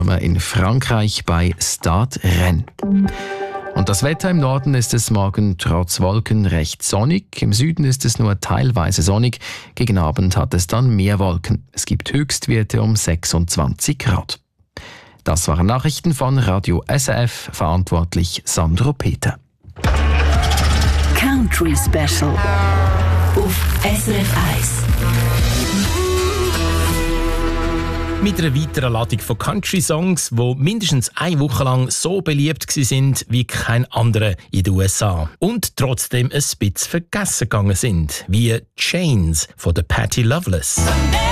in Frankreich bei Stade Rennes. Und das Wetter: im Norden ist es morgen trotz Wolken recht sonnig, im Süden ist es nur teilweise sonnig, gegen Abend hat es dann mehr Wolken. Es gibt Höchstwerte um 26 Grad. Das waren Nachrichten von Radio SRF, verantwortlich Sandro Peter. Country Special auf SRF 1. Mit einer weiteren Ladung von Country-Songs, die mindestens eine Woche lang so beliebt waren wie kein anderer in den USA. Und trotzdem ein bisschen vergessen gegangen sind, wie Chains von der Patti Loveless.